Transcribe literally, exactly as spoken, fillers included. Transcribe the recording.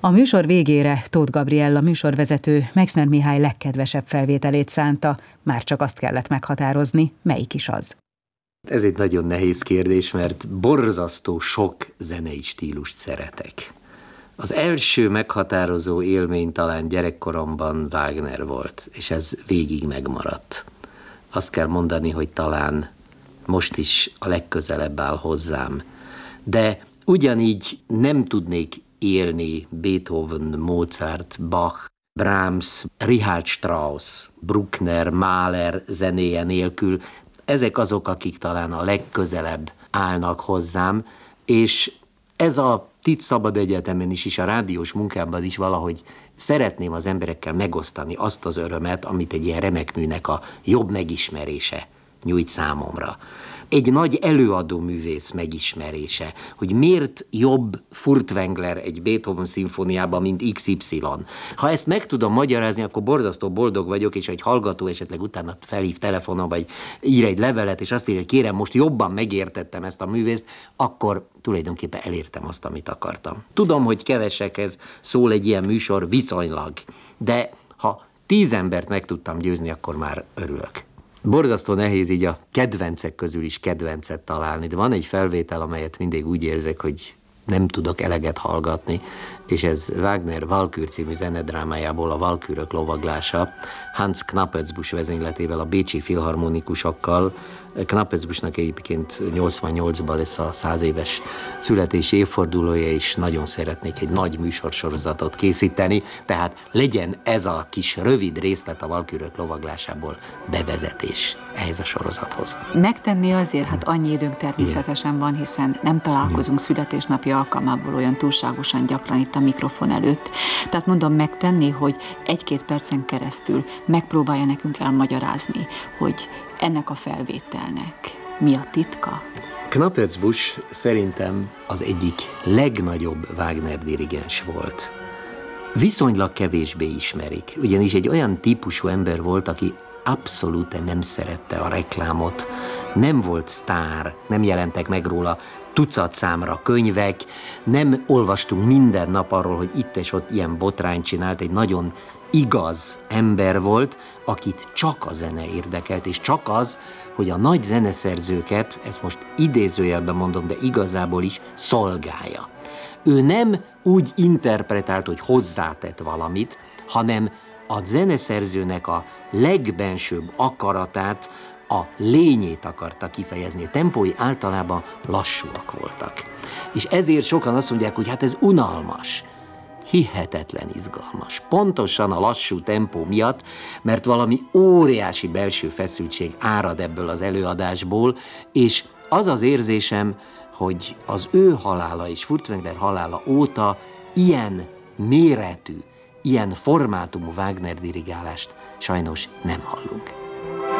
A műsor végére Tóth Gabriella műsorvezető Mexner Mihály legkedvesebb felvételét szánta, már csak azt kellett meghatározni, melyik is az. Ez egy nagyon nehéz kérdés, mert borzasztó sok zenei stílust szeretek. Az első meghatározó élmény talán gyerekkoromban Wagner volt, és ez végig megmaradt. Azt kell mondani, hogy talán most is a legközelebb áll hozzám. De ugyanígy nem tudnék élni Beethoven, Mozart, Bach, Brahms, Richard Strauss, Bruckner, Mahler zenéje nélkül. Ezek azok, akik talán a legközelebb állnak hozzám, és ez a Tit Szabad Egyetemen is, és a rádiós munkában is valahogy szeretném az emberekkel megosztani azt az örömet, amit egy ilyen remek műnek a jobb megismerése nyújt számomra. Egy nagy előadó művész megismerése, hogy miért jobb Furtwängler egy Beethoven szimfóniában, mint iksz ipszilon. Ha ezt meg tudom magyarázni, akkor borzasztó boldog vagyok, és ha egy hallgató esetleg utána felhív telefonon, vagy ír egy levelet, és azt írja, hogy kérem, most jobban megértettem ezt a művészt, akkor tulajdonképpen elértem azt, amit akartam. Tudom, hogy kevesekhez szól egy ilyen műsor viszonylag, de ha tíz embert meg tudtam győzni, akkor már örülök. Borzasztó nehéz így a kedvencek közül is kedvencet találni, de van egy felvétel, amelyet mindig úgy érzek, hogy nem tudok eleget hallgatni, és ez Wagner Walkür című zenedrámájából, a Walkürök lovaglása, Hans Knappelsbusch vezényletével, a bécsi filharmonikusokkal. Knappelsbuschnak egyébként nyolcvannyolcban lesz a száz éves születési évfordulója, és nagyon szeretnék egy nagy műsorsorozatot készíteni, tehát legyen ez a kis rövid részlet a Walkürök lovaglásából bevezetés ehhez a sorozathoz. Megtenni azért, hát annyi időnk természetesen van, hiszen nem találkozunk születésnapi alkalmából olyan túlságosan gyakran itt a mikrofon előtt. Tehát mondom, megtenni, hogy egy-két percen keresztül megpróbálja nekünk elmagyarázni, hogy ennek a felvételnek mi a titka? Knappelsbusch szerintem az egyik legnagyobb Wagner dirigens volt. Viszonylag kevésbé ismerik, ugyanis egy olyan típusú ember volt, aki abszolút nem szerette a reklámot, nem volt sztár, nem jelentek meg róla tucat számra könyvek, nem olvastunk minden nap arról, hogy itt és ott ilyen botrányt csinált, egy nagyon igaz ember volt, akit csak a zene érdekelt, és csak az, hogy a nagy zeneszerzőket, ezt most idézőjelben mondom, de igazából is szolgálja. Ő nem úgy interpretált, hogy hozzátett valamit, hanem a zeneszerzőnek a legbensőbb akaratát, a lényét akarta kifejezni. A tempói általában lassúak voltak. És ezért sokan azt mondják, hogy hát ez unalmas. Hihetetlen izgalmas. Pontosan a lassú tempó miatt, mert valami óriási belső feszültség árad ebből az előadásból, és az az érzésem, hogy az ő halála és Furtwängler halála óta ilyen méretű, ilyen formátumú Wagner dirigálást sajnos nem hallunk.